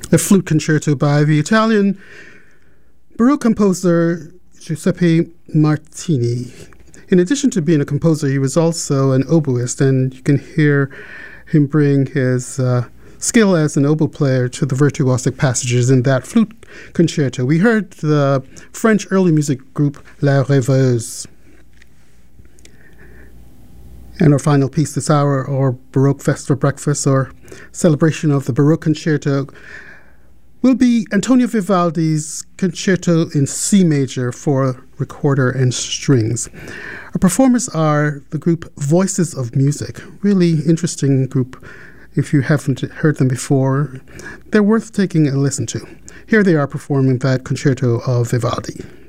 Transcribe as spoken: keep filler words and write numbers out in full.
a flute concerto by the Italian Baroque composer Giuseppe Martini. In addition to being a composer, he was also an oboist, and you can hear him bring his uh, skill as an oboe player to the virtuosic passages in that flute concerto. We heard the French early music group La Rêveuse. And our final piece this hour, or Baroque Fest for Breakfast, or celebration of the Baroque Concerto, will be Antonio Vivaldi's Concerto in C major for recorder and strings. Our performers are the group Voices of Music. Really interesting group. If you haven't heard them before, they're worth taking a listen to. Here they are performing that Concerto of Vivaldi.